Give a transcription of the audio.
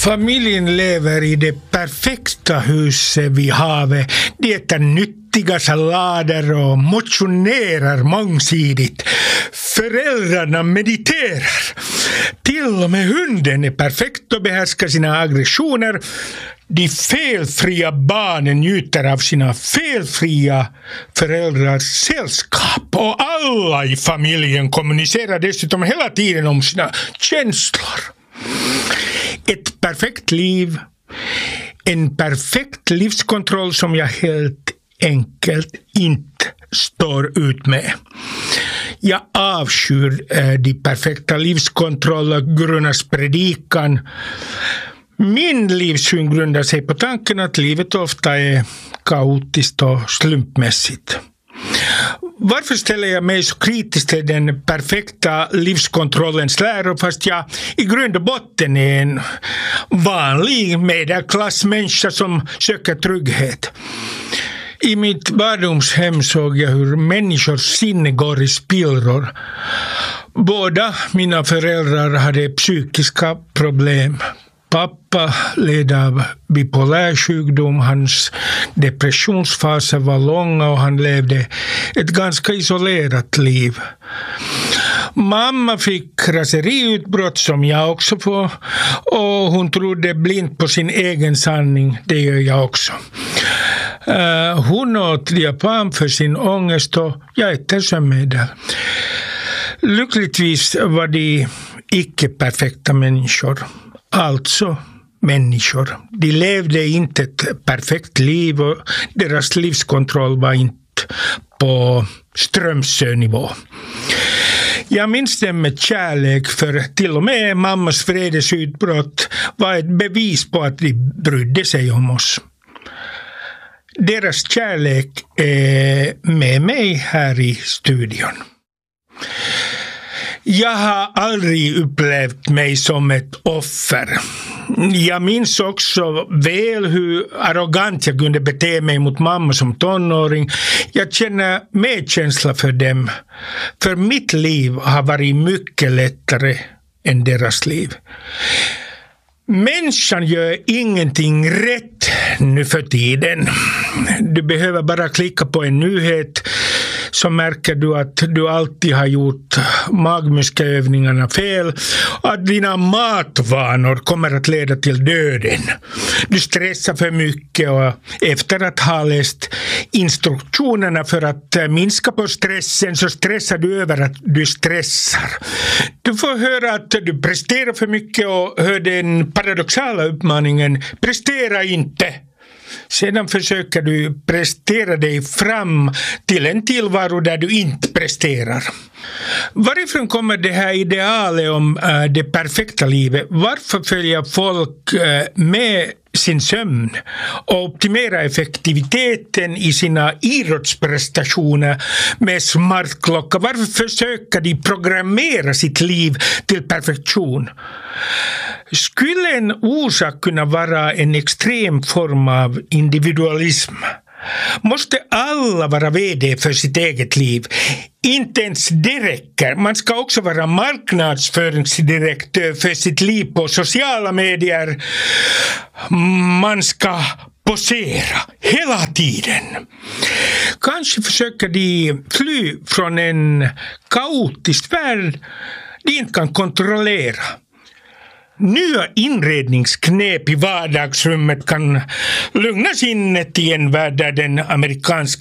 Familjen lever i det perfekta huset vid havet. De äter nyttiga salader och motionerar mångsidigt. Föräldrarna mediterar. Till och med hunden är perfekt och behärskar sina aggressioner. De felfria barnen njuter av sina felfria föräldrars sällskap. Och alla i familjen kommunicerar dessutom hela tiden om sina känslor. Ett perfekt liv. En perfekt livskontroll som jag helt enkelt inte står ut med. Jag avskyr de perfekta livskontrollgrunnas predikan. Min livssyn grundar sig på tanken att livet ofta är kaotiskt och slumpmässigt. Varför ställer jag mig så kritiskt till den perfekta livskontrollens läror fast jag i grund och botten är en vanlig medelklassmänniska som söker trygghet? I mitt barndomshem såg jag hur människors sinne går i spillror. Båda mina föräldrar hade psykiska problem. Pappa led av bipolär sjukdom, hans depressionsfaser var långa och han levde ett ganska isolerat liv. Mamma fick raseriutbrott som jag också får och hon trodde blint på sin egen sanning, det gör jag också. Hon åt diapam för sin ångest och jag äter sömnmedel. Lyckligtvis var de icke-perfekta människor. Alltså människor. De levde inte ett perfekt liv och deras livskontroll var inte på Strömsö-nivå. Jag minns dem med kärlek för till och med mammas vredesutbrott var ett bevis på att de brydde sig om oss. Deras kärlek är med mig här i studion. Jag har aldrig upplevt mig som ett offer. Jag minns också väl hur arrogant jag kunde bete mig mot mamma som tonåring. Jag känner medkänsla för dem. För mitt liv har varit mycket lättare än deras liv. Människan gör ingenting rätt nu för tiden. Du behöver bara klicka på en nyhet så märker du att du alltid har gjort magmuskelövningarna fel och att dina matvanor kommer att leda till döden. Du stressar för mycket och efter att ha läst instruktionerna för att minska på stressen så stressar du över att du stressar. Du får höra att du presterar för mycket och hör den paradoxala uppmaningen prestera inte. Sedan försöker du prestera dig fram till en tillvaro där du inte presterar. Varifrån kommer det här idealet om det perfekta livet? Varför följer folk med sin sömn och optimerar effektiviteten i sina idrottsprestationer med smartklocka? Varför försöker de programmera sitt liv till perfektion? Skulle en orsak kunna vara en extrem form av individualism? Måste alla vara vd för sitt eget liv? Inte ens det räcker. Man ska också vara marknadsföringsdirektör för sitt liv på sociala medier. Man ska posera hela tiden. Kanske försöker de fly från en kaotisk värld de inte kan kontrollera. Nya inredningsknep i vardagsrummet kan lugna sinnet i en värld där den amerikanska